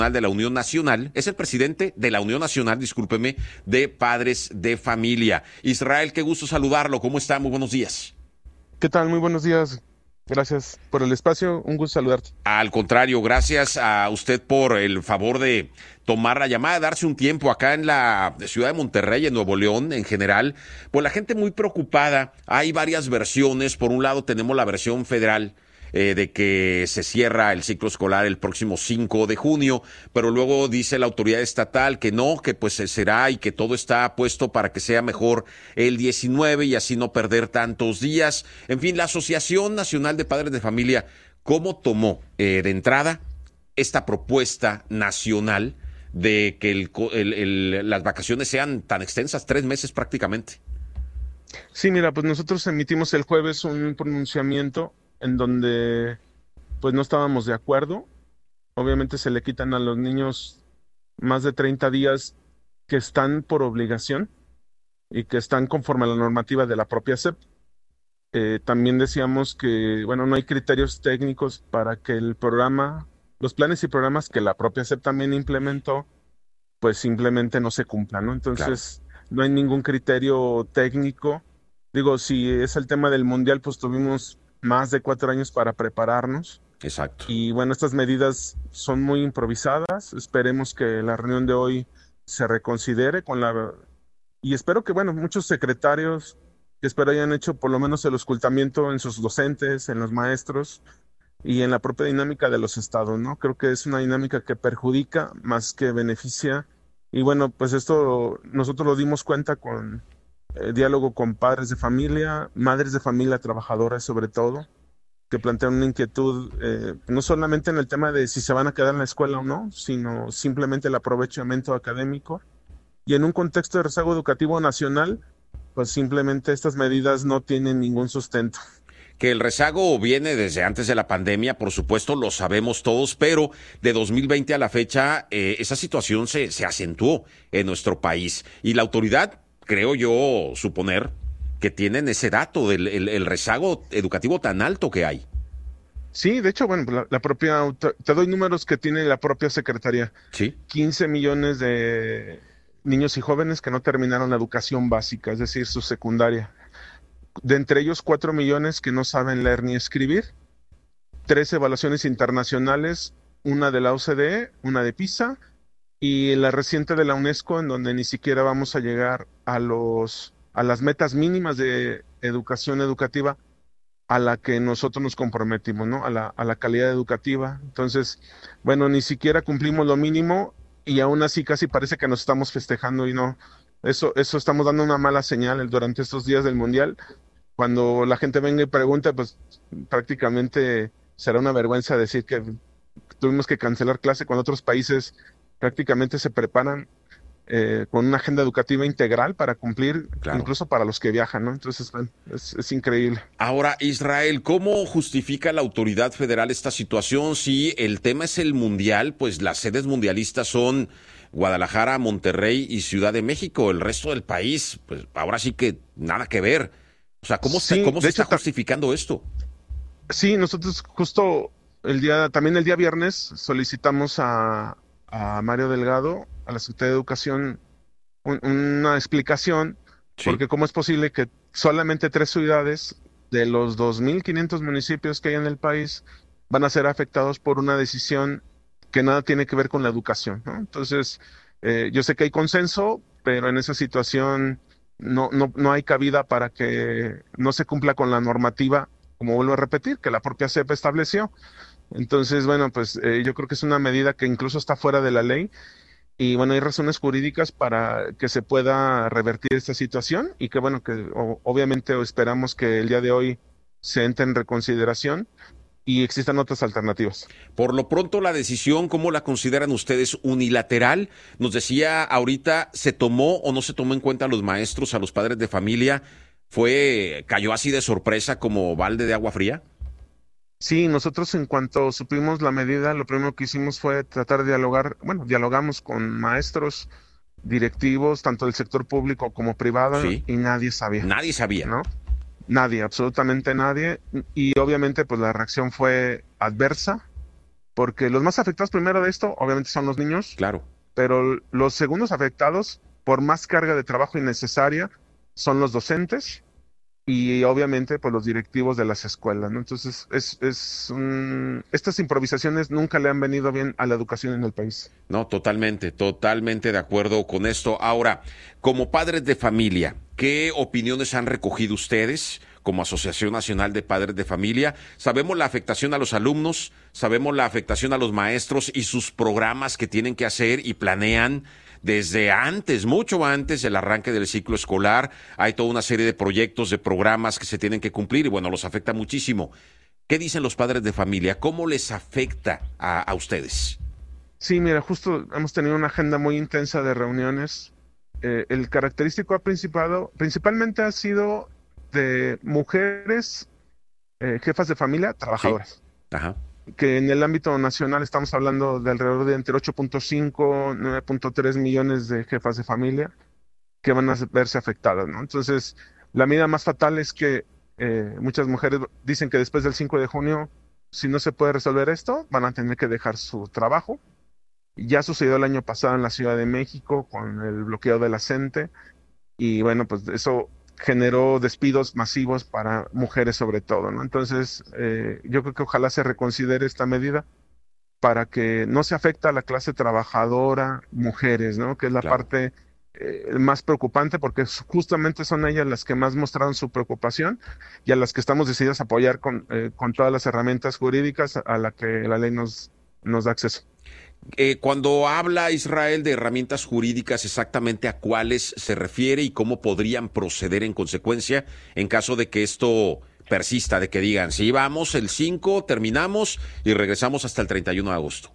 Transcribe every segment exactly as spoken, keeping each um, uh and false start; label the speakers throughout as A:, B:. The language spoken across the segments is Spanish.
A: de la Unión Nacional, es el presidente de la Unión Nacional, discúlpeme, de Padres de Familia. Israel, qué gusto saludarlo, ¿cómo está? Muy buenos días.
B: ¿Qué tal? Muy buenos días. Gracias por el espacio, un gusto saludarte.
A: Al contrario, gracias a usted por el favor de tomar la llamada, darse un tiempo acá en la ciudad de Monterrey, en Nuevo León en general. Pues la gente muy preocupada, hay varias versiones. Por un lado tenemos la versión federal, Eh, de que se cierra el ciclo escolar el próximo cinco de junio, pero luego dice la autoridad estatal que no, que pues será y que todo está puesto para que sea mejor el diecinueve y así no perder tantos días. En fin, la Asociación Nacional de Padres de Familia, ¿cómo tomó eh, de entrada esta propuesta nacional de que el, el, el, las vacaciones sean tan extensas, tres meses prácticamente?
B: Sí, mira, pues nosotros emitimos el jueves un pronunciamiento en donde pues no estábamos de acuerdo. Obviamente se le quitan a los niños más de treinta días que están por obligación y que están conforme a la normativa de la propia S E P. Eh, también decíamos que, bueno, no hay criterios técnicos para que el programa, los planes y programas que la propia S E P también implementó, pues simplemente no se cumplan, ¿no? Entonces, claro, no hay ningún criterio técnico. Digo, si es el tema del mundial, pues tuvimos más de cuatro años para prepararnos.
A: Exacto.
B: Y bueno, estas medidas son muy improvisadas. Esperemos que la reunión de hoy se reconsidere con la... Y espero que, bueno, muchos secretarios, que espero hayan hecho por lo menos el auscultamiento en sus docentes, en los maestros y en la propia dinámica de los estados, ¿no? Creo que es una dinámica que perjudica más que beneficia. Y bueno, pues esto nosotros lo dimos cuenta con... Eh, diálogo con padres de familia, madres de familia trabajadoras sobre todo, que plantean una inquietud eh, no solamente en el tema de si se van a quedar en la escuela o no, sino simplemente el aprovechamiento académico. Y en un contexto de rezago educativo nacional, pues simplemente estas medidas no tienen ningún sustento.
A: Que el rezago viene desde antes de la pandemia, por supuesto, lo sabemos todos, pero de dos mil veinte a la fecha, eh, esa situación se, se acentuó en nuestro país. Y la autoridad, creo yo suponer, que tienen ese dato del el, el rezago educativo tan alto que hay.
B: Sí, de hecho, bueno, la, la propia, te doy números que tiene la propia Secretaría.
A: Sí.
B: quince millones de niños y jóvenes que no terminaron la educación básica, es decir, su secundaria. De entre ellos, cuatro millones que no saben leer ni escribir. Tres evaluaciones internacionales, una de la O C D E, una de PISA, y la reciente de la UNESCO, en donde ni siquiera vamos a llegar a los a las metas mínimas de educación educativa a la que nosotros nos comprometimos, ¿no? A la, a la calidad educativa. Entonces, bueno, ni siquiera cumplimos lo mínimo y aún así casi parece que nos estamos festejando y no. Eso, eso estamos dando una mala señal durante estos días del Mundial. Cuando la gente venga y pregunte, pues prácticamente será una vergüenza decir que tuvimos que cancelar clase cuando otros países prácticamente se preparan eh, con una agenda educativa integral para cumplir, claro, incluso para los que viajan, ¿no? Entonces, bueno, es, es increíble.
A: Ahora, Israel, ¿cómo justifica la autoridad federal esta situación? Si el tema es el mundial, pues las sedes mundialistas son Guadalajara, Monterrey y Ciudad de México. El resto del país, pues ahora sí que nada que ver. O sea, ¿cómo,
B: sí,
A: se, cómo se
B: hecho,
A: está justificando esto?
B: Sí, nosotros justo el día, también el día viernes solicitamos a, a Mario Delgado, a la Secretaría de Educación, un, una explicación, sí, porque cómo es posible que solamente tres ciudades de los dos mil quinientos municipios que hay en el país van a ser afectados por una decisión que nada tiene que ver con la educación, ¿no? Entonces, eh, yo sé que hay consenso, pero en esa situación no, no, no hay cabida para que no se cumpla con la normativa, como vuelvo a repetir, que la propia S E P estableció. Entonces, bueno, pues eh, yo creo que es una medida que incluso está fuera de la ley y, bueno, hay razones jurídicas para que se pueda revertir esta situación y que, bueno, que o, obviamente esperamos que el día de hoy se entre en reconsideración y existan otras alternativas.
A: Por lo pronto, la decisión, ¿cómo la consideran ustedes? ¿Unilateral? Nos decía ahorita, ¿se tomó o no se tomó en cuenta a los maestros, a los padres de familia? ¿Fue, cayó así de sorpresa como balde de agua fría?
B: Sí, nosotros en cuanto supimos la medida, lo primero que hicimos fue tratar de dialogar, bueno, dialogamos con maestros, directivos, tanto del sector público como privado, sí, y nadie sabía.
A: Nadie sabía.
B: ¿No? Nadie, absolutamente nadie. Y obviamente pues la reacción fue adversa. porque los más afectados primero de esto, obviamente, son los niños,
A: Claro.
B: pero los segundos afectados, por más carga de trabajo innecesaria, son los docentes y obviamente pues los directivos de las escuelas, ¿no? Entonces, es, es un- estas improvisaciones nunca le han venido bien a la educación en el país.
A: No, totalmente, totalmente de acuerdo con esto. Ahora, como padres de familia, ¿qué opiniones han recogido ustedes como Asociación Nacional de Padres de Familia? Sabemos la afectación a los alumnos, sabemos la afectación a los maestros y sus programas que tienen que hacer y planean desde antes, mucho antes del arranque del ciclo escolar. Hay toda una serie de proyectos, de programas que se tienen que cumplir y bueno, los afecta muchísimo. ¿Qué dicen los padres de familia? ¿Cómo les afecta a, a ustedes?
B: Sí, mira, justo hemos tenido una agenda muy intensa de reuniones. Eh, el característico ha principado, principalmente ha sido de mujeres, eh, jefas de familia,
A: Sí.
B: trabajadoras,
A: Ajá.
B: que en el ámbito nacional estamos hablando de alrededor de entre ocho punto cinco, nueve punto tres millones de jefas de familia que van a verse afectadas, ¿no? Entonces, la medida más fatal es que eh, muchas mujeres dicen que después del cinco de junio, si no se puede resolver esto, van a tener que dejar su trabajo. Ya sucedió el año pasado en la Ciudad de México con el bloqueo de la CENTE y bueno, pues eso generó despidos masivos para mujeres sobre todo, ¿no? Entonces, eh, yo creo que ojalá se reconsidere esta medida para que no se afecte a la clase trabajadora, mujeres, ¿no? Que es la
A: Claro.
B: parte eh, más preocupante porque es- justamente son ellas las que más mostraron su preocupación y a las que estamos decididos a apoyar con, eh, con todas las herramientas jurídicas a la que la ley nos, nos da acceso.
A: Eh, cuando habla Israel de herramientas jurídicas, exactamente a cuáles se refiere y cómo podrían proceder en consecuencia en caso de que esto persista, de que digan, si vamos el cinco, terminamos y regresamos hasta el treinta y uno de agosto.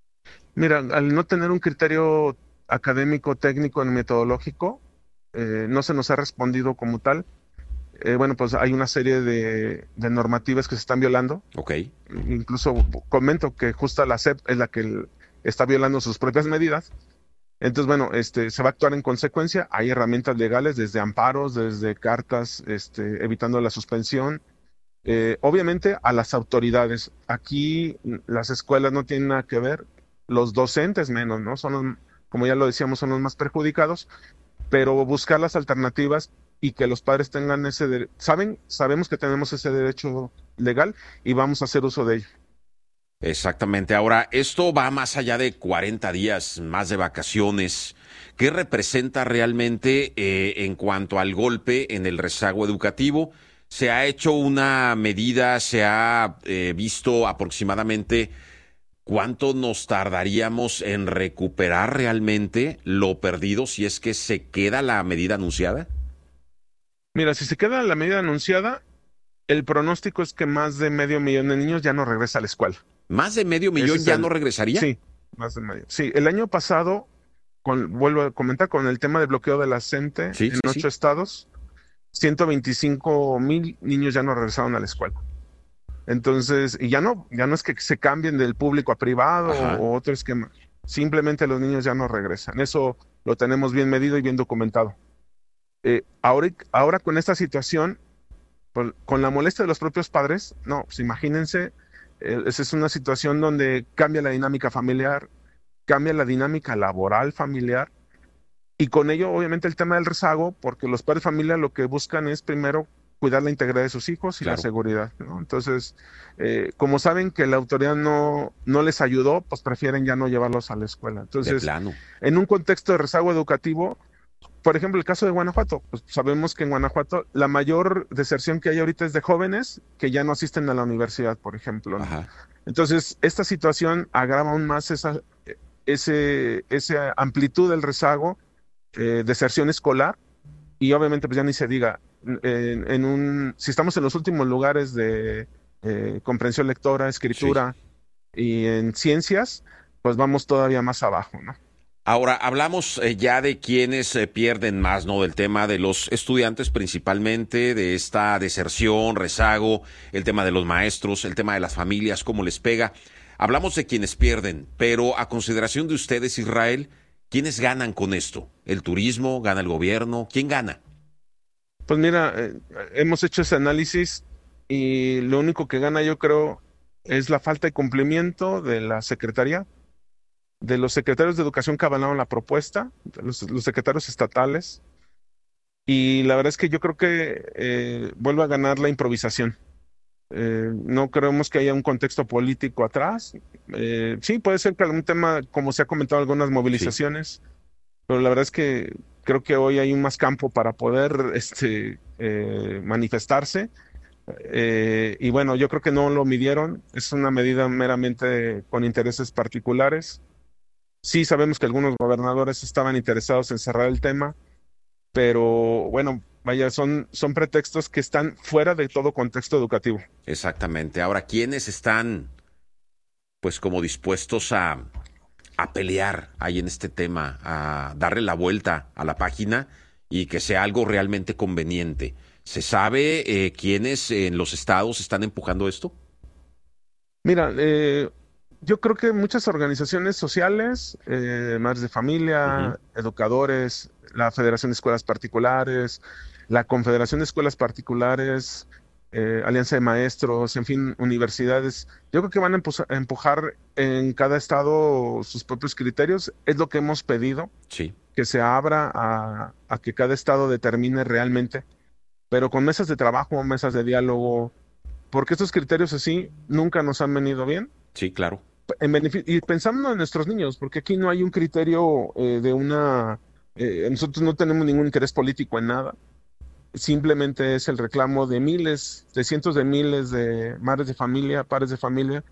B: Mira, al no tener un criterio académico, técnico, ni metodológico, eh, no se nos ha respondido como tal. Eh, bueno, pues hay una serie de, de normativas que se están violando.
A: Ok,
B: Incluso comento que justo la S E P es la que el- está violando sus propias medidas. Entonces, bueno, este, se va a actuar en consecuencia. Hay herramientas legales desde amparos, desde cartas, este, evitando la suspensión. Eh, obviamente a las autoridades. Aquí mm, las escuelas no tienen nada que ver, los docentes menos, ¿no? Son los, como ya lo decíamos, son los más perjudicados, pero buscar las alternativas y que los padres tengan ese derecho. Saben, sabemos que tenemos ese derecho legal y vamos a hacer uso de ello.
A: exactamente. Ahora, esto va más allá de cuarenta días más de vacaciones. ¿Qué representa realmente eh, en cuanto al golpe en el rezago educativo? ¿Se ha hecho una medida, se ha eh, visto aproximadamente cuánto nos tardaríamos en recuperar realmente lo perdido si es que se queda la medida anunciada?
B: Mira, si se queda la medida anunciada, el pronóstico es que más de medio millón de niños ya no regresa a la escuela.
A: ¿Más de medio
B: Ese
A: millón
B: es
A: ya no
B: el,
A: regresaría?
B: sí, más de medio. Sí, el año pasado, con, vuelvo a comentar, con el tema del bloqueo de la CENTE
A: Sí,
B: en
A: sí,
B: ocho
A: sí.
B: estados, ciento veinticinco mil niños ya no regresaron a la escuela. Entonces, y ya no, ya no es que se cambien del público a privado o,
A: Ajá.
B: o otro esquema. Simplemente los niños ya no regresan. Eso lo tenemos bien medido y bien documentado. Eh, ahora, ahora con esta situación, por- con la molestia de los propios padres, no, pues imagínense, eh, esa es una situación donde cambia la dinámica familiar, cambia la dinámica laboral familiar y con ello obviamente el tema del rezago, porque los padres de familia lo que buscan es primero cuidar la integridad de sus hijos y la
A: Claro,
B: seguridad, ¿no? Entonces, eh, como saben que la autoridad no, no les ayudó, pues prefieren ya no llevarlos a la escuela.
A: de
B: Entonces,
A: plano.
B: en un contexto de rezago educativo, por ejemplo, el caso de Guanajuato, pues sabemos que en Guanajuato la mayor deserción que hay ahorita es de jóvenes que ya no asisten a la universidad, por ejemplo, ¿no?
A: Ajá.
B: Entonces, esta situación agrava aún más esa, ese, esa amplitud del rezago, eh, deserción escolar, y obviamente pues ya ni se diga, en, en un, si estamos en los últimos lugares de eh, comprensión lectora,
A: Sí.
B: escritura y en ciencias, pues vamos todavía más abajo, ¿no?
A: Ahora, hablamos eh, ya de quienes eh, pierden más, ¿no? Del tema de los estudiantes principalmente, de esta deserción, rezago, el tema de los maestros, el tema de las familias, cómo les pega. Hablamos de quienes pierden, pero a consideración de ustedes, Israel, ¿quiénes ganan con esto? ¿El turismo? ¿Gana el gobierno? ¿Quién gana?
B: Pues mira, eh, hemos hecho ese análisis y lo único que gana yo creo es la falta de cumplimiento de la Secretaría, de los secretarios de Educación que avalaron la propuesta, los, los secretarios estatales, y la verdad es que yo creo que eh, vuelve a ganar la improvisación. Eh, no creemos que haya un contexto político atrás. Eh, sí, puede ser que algún tema, como se ha comentado, algunas
A: Sí.
B: movilizaciones, pero la verdad es que creo que hoy hay un más campo para poder este, eh, manifestarse. Eh, y bueno, yo creo que no lo midieron. Es una medida meramente con intereses particulares. Sí, sabemos que algunos gobernadores estaban interesados en cerrar el tema, pero bueno, vaya, son, son pretextos que están fuera de todo contexto educativo.
A: Exactamente. Ahora, ¿quiénes están, pues, como dispuestos a, a pelear ahí en este tema, a darle la vuelta a la página y que sea algo realmente conveniente? ¿Se sabe eh, quiénes en los estados están empujando esto?
B: Mira, eh, yo creo que muchas organizaciones sociales, eh, madres de
A: Ujú.
B: familia, educadores, la Federación de Escuelas Particulares, la Confederación de Escuelas Particulares, eh, Alianza de Maestros, en fin, universidades, yo creo que van a empuja- a empujar en cada estado sus propios criterios. Es lo que hemos pedido,
A: Sí,
B: que se abra a, a que cada estado determine realmente, pero con mesas de trabajo, mesas de diálogo, porque estos criterios así nunca nos han venido bien
A: sí, claro.
B: en benefi- y pensando en nuestros niños, porque aquí no hay un criterio eh, de una, eh, nosotros no tenemos ningún interés político en nada, simplemente es el reclamo de miles, de cientos de miles de madres de familia, padres de familia,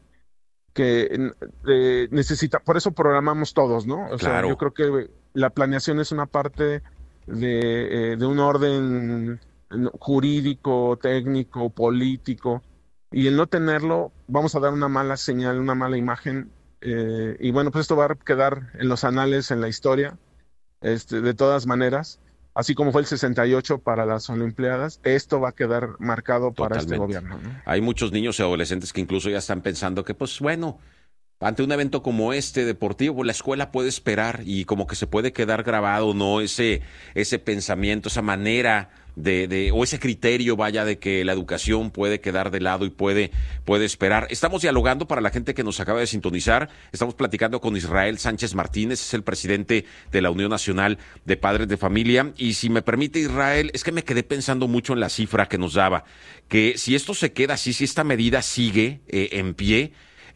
B: que eh, necesita, por eso programamos todos, ¿no? O sea, yo
A: Claro.
B: creo que la planeación es una parte de, eh, de un orden no, jurídico, técnico, político, y el no tenerlo, vamos a dar una mala señal, una mala imagen, eh, y bueno, pues esto va a quedar en los anales, en la historia, este, de todas maneras, así como fue el sesenta y ocho para las Olimpiadas, esto va a quedar marcado para este
A: Totalmente.
B: gobierno, ¿no?
A: Hay muchos niños y adolescentes que incluso ya están pensando que, pues bueno, ante un evento como este deportivo, pues, la escuela puede esperar y como que se puede quedar grabado, ¿no? Ese, ese pensamiento, esa manera de, de, o ese criterio, vaya, de que la educación puede quedar de lado y puede, puede esperar. Estamos dialogando para la gente que nos acaba de sintonizar. Estamos platicando con Israel Sánchez Martínez, es el presidente de la Unión Nacional de Padres de Familia. Y si me permite, Israel, es que me quedé pensando mucho en la cifra que nos daba, que si esto se queda así, si esta medida sigue eh, en pie,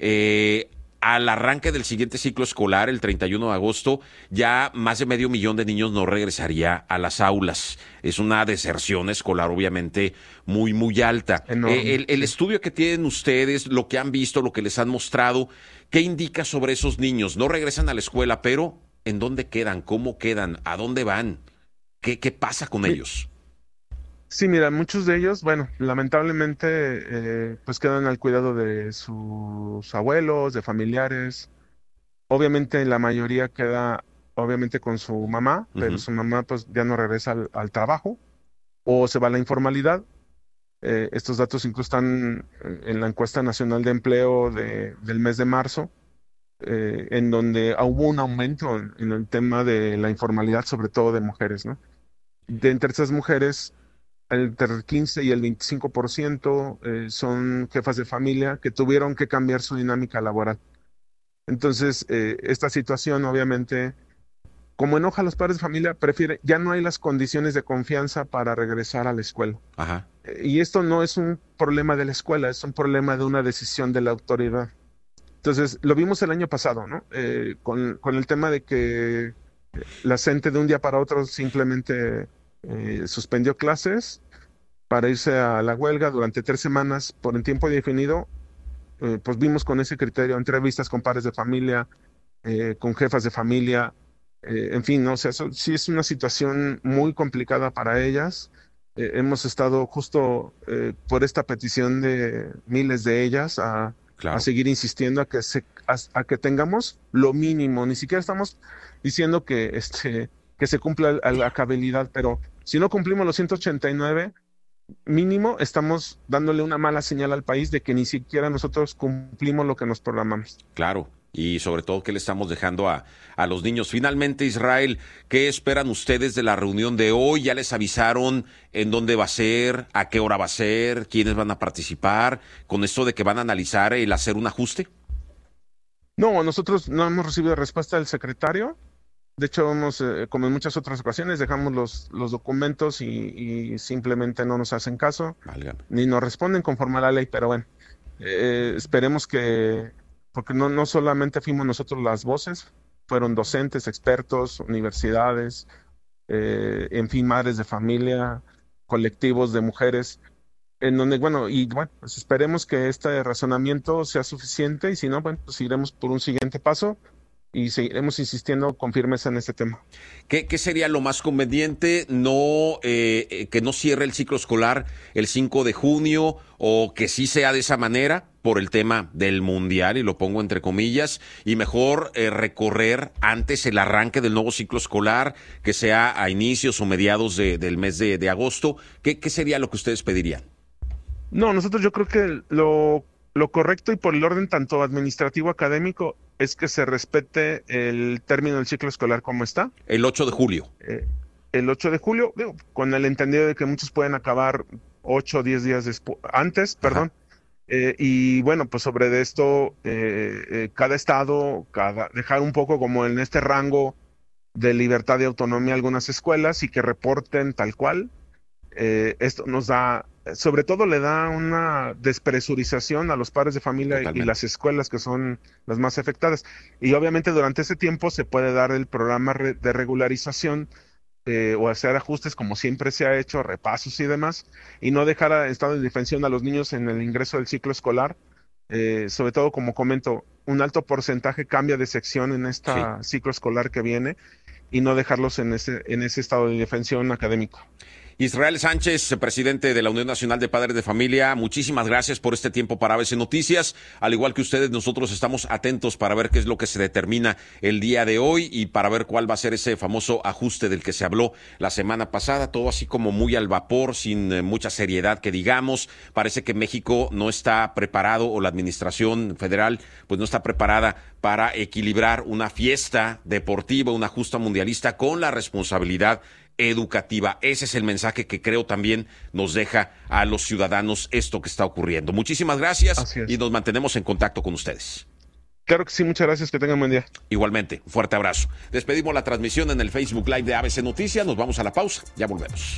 A: eh, al arranque del siguiente ciclo escolar, el treinta y uno de agosto, ya más de medio millón de niños no regresaría a las aulas. Es una deserción escolar, obviamente, muy, muy alta. Eh,
B: Enorme,
A: el, el
B: sí.
A: estudio que tienen ustedes, lo que han visto, lo que les han mostrado, ¿qué indica sobre esos niños? No regresan a la escuela, pero ¿en dónde quedan? ¿Cómo quedan? ¿A dónde van? ¿Qué, qué pasa con
B: Mi-
A: ellos?
B: Sí, mira, muchos de ellos, bueno, lamentablemente, eh, pues quedan al cuidado de sus abuelos, de familiares. Obviamente la mayoría queda, obviamente, con su mamá, pero
A: Ujú.
B: su mamá pues ya no regresa al, al trabajo o se va a la informalidad. Eh, estos datos incluso están en en la encuesta nacional de empleo de- del mes de marzo, eh, en donde hubo un aumento en, en el tema de la informalidad, sobre todo de mujeres, ¿no? De entre esas mujeres entre el quince y el veinticinco por ciento eh, son jefas de familia que tuvieron que cambiar su dinámica laboral. Entonces, eh, esta situación, obviamente, como enoja a los padres de familia, prefiere, ya no hay las condiciones de confianza para regresar a la escuela.
A: Ajá,
B: Eh, y esto no es un problema de la escuela, es un problema de una decisión de la autoridad. Entonces, lo vimos el año pasado, ¿no? Eh, con, con el tema de que la CENTE de un día para otro simplemente eh, suspendió clases para irse a la huelga durante tres semanas por un tiempo indefinido, eh, pues vimos con ese criterio entrevistas con padres de familia, eh, con jefas de familia, eh, en fin, ¿no? O sea, eso sí es una situación muy complicada para ellas. Eh, hemos estado justo eh, por esta petición de miles de ellas a, a
A: claro.
B: seguir insistiendo a que, se, a, a que tengamos lo mínimo. Ni siquiera estamos diciendo que, este, que se cumpla la, la cabalidad, pero si no cumplimos los ciento ochenta y nueve mínimo estamos dándole una mala señal al país de que ni siquiera nosotros cumplimos lo que nos programamos.
A: Claro. y sobre todo qué le estamos dejando a, a los niños. Finalmente, Israel, ¿qué esperan ustedes de la reunión de hoy? ¿Ya les avisaron en dónde va a ser, a qué hora va a ser, quiénes van a participar, con esto de que van a analizar el hacer un ajuste?
B: No, nosotros no hemos recibido respuesta del secretario. De hecho, hemos, eh, como en muchas otras ocasiones, dejamos los, los documentos y, y simplemente no nos hacen caso, Válgame. Ni nos responden conforme a la ley, pero bueno, eh, esperemos que, porque no, no solamente fuimos nosotros las voces, fueron docentes, expertos, universidades, eh, en fin, madres de familia, colectivos de mujeres, en donde, bueno, y bueno, pues esperemos que este razonamiento sea suficiente y si no, bueno, pues iremos por un siguiente paso y seguiremos insistiendo con firmeza en este tema.
A: ¿Qué, qué sería lo más conveniente? No eh, que no cierre el ciclo escolar el cinco de junio o que sí sea de esa manera por el tema del mundial, y lo pongo entre comillas, y mejor eh, recorrer antes el arranque del nuevo ciclo escolar, que sea a inicios o mediados de, del mes de, de agosto. ¿Qué, ¿Qué sería lo que ustedes pedirían?
B: No, nosotros yo creo que lo, lo correcto y por el orden tanto administrativo académico es que se respete el término del ciclo escolar como está.
A: El ocho de julio.
B: Eh, el ocho de julio, digo, con el entendido de que muchos pueden acabar ocho o diez días después, antes, perdón. Eh, y bueno, pues sobre de esto, eh, eh, cada estado, cada dejar un poco como en este rango de libertad y autonomía algunas escuelas y que reporten tal cual. Eh, esto nos da, sobre todo le da una despresurización a los padres de familia Totalmente. Y las escuelas que son las más afectadas. Y obviamente durante ese tiempo se puede dar el programa re- de regularización eh, o hacer ajustes como siempre se ha hecho, repasos y demás, y no dejar a estado de indefensión a los niños en el ingreso del ciclo escolar. Eh, sobre todo, como comento, un alto porcentaje cambia de sección en este sí. ciclo escolar que viene y no dejarlos en ese, en ese estado de indefensión académico.
A: Israel Sánchez, presidente de la Unión Nacional de Padres de Familia, muchísimas gracias por este tiempo para A B C Noticias. Al igual que ustedes, nosotros estamos atentos para ver qué es lo que se determina el día de hoy y para ver cuál va a ser ese famoso ajuste del que se habló la semana pasada. Todo así como muy al vapor, sin eh, mucha seriedad que digamos. Parece que México no está preparado, o la administración federal pues no está preparada para equilibrar una fiesta deportiva, una justa mundialista con la responsabilidad educativa. Ese es el mensaje que creo también nos deja a los ciudadanos esto que está ocurriendo. Muchísimas gracias y nos mantenemos en contacto con ustedes.
B: Claro que sí, muchas gracias, que tengan buen día.
A: Igualmente, un fuerte abrazo. Despedimos la transmisión en el Facebook Live de A B C Noticias, nos vamos a la pausa, ya volvemos.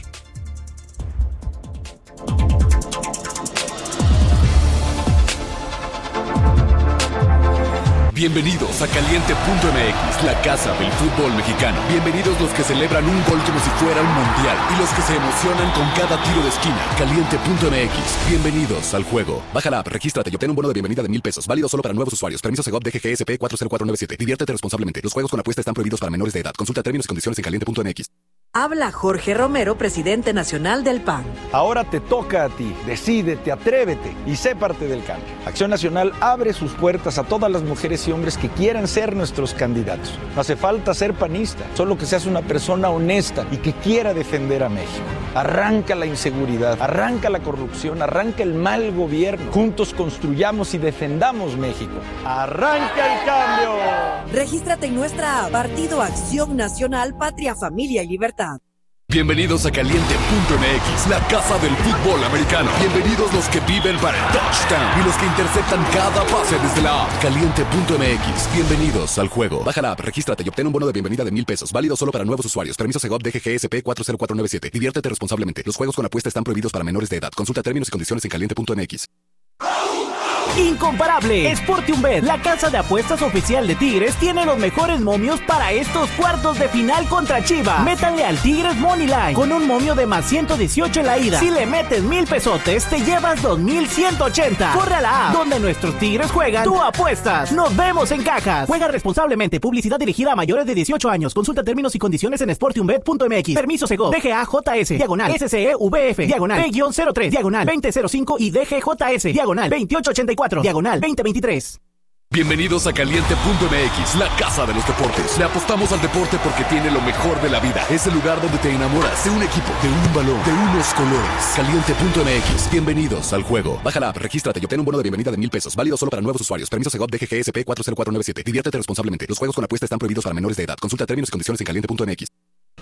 C: Bienvenidos a Caliente punto M X, la casa del fútbol mexicano. Bienvenidos los que celebran un gol como si fuera un mundial y los que se emocionan con cada tiro de esquina. Caliente punto M X, bienvenidos al juego. Baja la app, regístrate y obtén un bono de bienvenida de mil pesos, válido solo para nuevos usuarios. Permiso Segov D G G S P cuatro cero cuatro nueve siete. Diviértete responsablemente. Los juegos con apuesta están prohibidos para menores de edad. Consulta términos y condiciones en caliente punto M X.
D: Habla Jorge Romero, presidente nacional del P A N.
E: Ahora te toca a ti. Decídete, atrévete y sé parte del cambio. Acción Nacional abre sus puertas a todas las mujeres y hombres que quieran ser nuestros candidatos. No hace falta ser panista, solo que seas una persona honesta y que quiera defender a México. Arranca la inseguridad, arranca la corrupción, arranca el mal gobierno. Juntos construyamos y defendamos México. ¡Arranca el cambio!
D: Regístrate en nuestra app, Partido Acción Nacional, Patria, Familia y Libertad.
C: Bienvenidos a Caliente punto M X, la casa del fútbol americano. Bienvenidos los que viven para el touchdown y los que interceptan cada pase desde la app. Caliente punto M X, bienvenidos al juego. Baja la app, regístrate y obtén un bono de bienvenida de mil pesos, válido solo para nuevos usuarios. Permiso Segov D G G S P cuatro cero cuatro nueve siete. Diviértete responsablemente. Los juegos con apuesta están prohibidos para menores de edad. Consulta términos y condiciones en caliente punto M X.
F: Incomparable. Sportiumbet, la casa de apuestas oficial de Tigres, tiene los mejores momios para estos cuartos de final contra Chivas. Métanle al Tigres Moneyline con un momio de más ciento dieciocho en la ida. Si le metes mil pesotes, te llevas dos mil ciento ochenta. Corre a la app, donde nuestros Tigres juegan, tú apuestas. Nos vemos en cajas. Juega responsablemente. Publicidad dirigida a mayores de dieciocho años. Consulta términos y condiciones en sportiumbet punto M X. Permiso Segov. D G A J S. Diagonal. S C E V F. Diagonal. B cero tres. Diagonal. veinte cero cinco y D G J S. Diagonal. veintiocho ochenta y cuatro. Diagonal veinte veintitrés.
C: Bienvenidos a Caliente punto M X, la casa de los deportes. Le apostamos al deporte porque tiene lo mejor de la vida. Es el lugar donde te enamoras de un equipo, de un balón, de unos colores. Caliente punto M X, bienvenidos al juego. Baja la app, regístrate y obtén un bono de bienvenida de mil pesos. Válido solo para nuevos usuarios. Permiso Segov D G G S P cuatro cero cuatro nueve siete. Diviértete responsablemente. Los juegos con apuesta están prohibidos para menores de edad. Consulta términos y condiciones en caliente punto M X.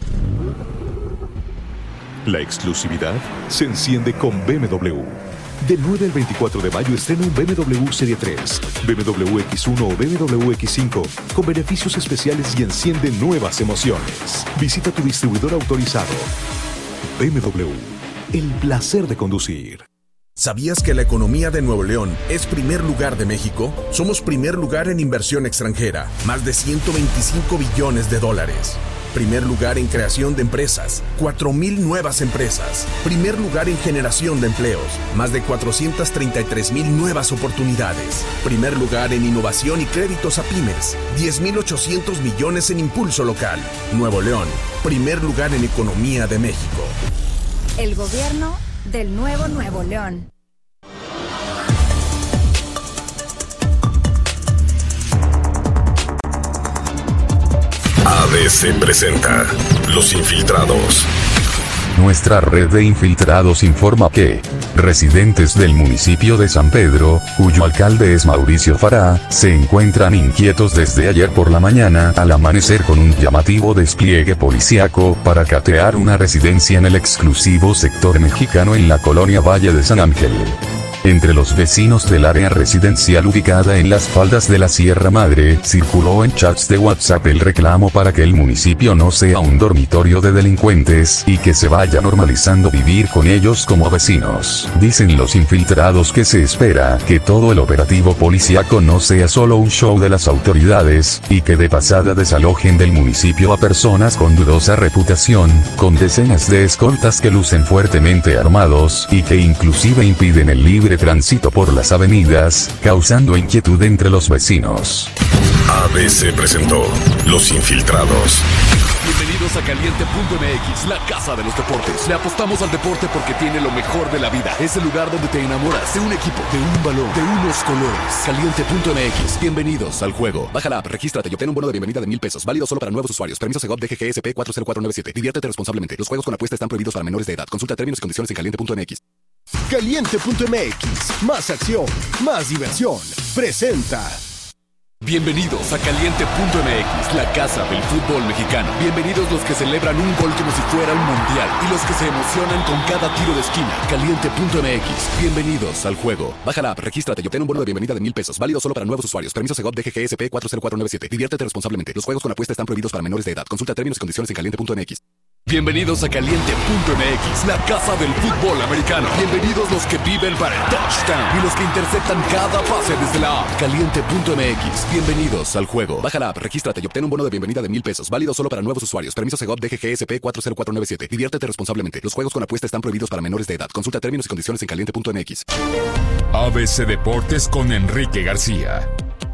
G: La exclusividad se enciende con B M W. Del nueve al veinticuatro de mayo estrena un B M W Serie tres, B M W X uno o B M W X cinco con beneficios especiales y enciende nuevas emociones. Visita tu distribuidor autorizado. B M W, el placer de conducir.
H: ¿Sabías que la economía de Nuevo León es primer lugar de México? Somos primer lugar en inversión extranjera, más de ciento veinticinco billones de dólares. Primer lugar en creación de empresas, cuatro mil nuevas empresas. Primer lugar en generación de empleos, más de cuatrocientas treinta y tres mil nuevas oportunidades. Primer lugar en innovación y créditos a pymes, diez mil ochocientos millones en impulso local. Nuevo León, primer lugar en economía de México.
I: El gobierno del nuevo Nuevo León.
J: A B C presenta Los Infiltrados.
K: Nuestra red de infiltrados informa que residentes del municipio de San Pedro, cuyo alcalde es Mauricio Farah, se encuentran inquietos desde ayer por la mañana al amanecer con un llamativo despliegue policíaco para catear una residencia en el exclusivo sector mexicano en la colonia Valle de San Ángel. Entre los vecinos del área residencial ubicada en las faldas de la Sierra Madre, circuló en chats de WhatsApp el reclamo para que el municipio no sea un dormitorio de delincuentes y que se vaya normalizando vivir con ellos como vecinos. Dicen los infiltrados que se espera que todo el operativo policíaco no sea solo un show de las autoridades, y que de pasada desalojen del municipio a personas con dudosa reputación, con decenas de escoltas que lucen fuertemente armados y que inclusive impiden el libre tránsito por las avenidas, causando inquietud entre los vecinos.
J: A B C presentó Los Infiltrados.
C: Bienvenidos a Caliente punto M X, la casa de los deportes. Le apostamos al deporte porque tiene lo mejor de la vida. Es el lugar donde te enamoras de un equipo, de un balón, de unos colores. Caliente punto M X, bienvenidos al juego. Baja la app, regístrate y obtén un bono de bienvenida de mil pesos. Válido solo para nuevos usuarios. Permiso Segov D G G S P cuatro cero cuatro nueve siete. Diviértete responsablemente. Los juegos con apuesta están prohibidos para menores de edad. Consulta términos y condiciones en caliente punto M X.
L: Caliente punto M X, más acción, más diversión, presenta.
C: Bienvenidos a Caliente punto M X, la casa del fútbol mexicano. Bienvenidos los que celebran un gol como si fuera un mundial y los que se emocionan con cada tiro de esquina. Caliente punto M X, bienvenidos al juego. Baja la app, regístrate y obtén un bono de bienvenida de mil pesos. Válido solo para nuevos usuarios. Permiso Segov D G G S P cuatro cero cuatro nueve siete. Diviértete responsablemente. Los juegos con apuesta están prohibidos para menores de edad. Consulta términos y condiciones en caliente punto M X. Bienvenidos a Caliente punto M X, la casa del fútbol americano. Bienvenidos los que viven para el touchdown y los que interceptan cada pase desde la app. Caliente punto M X, bienvenidos al juego. Baja la app, regístrate y obtén un bono de bienvenida de mil pesos. Válido solo para nuevos usuarios. Permiso Segov D G G S P cuatro cero cuatro nueve siete. Diviértete responsablemente. Los juegos con apuesta están prohibidos para menores de edad. Consulta términos y condiciones en caliente punto M X.
M: A B C Deportes con Enrique García.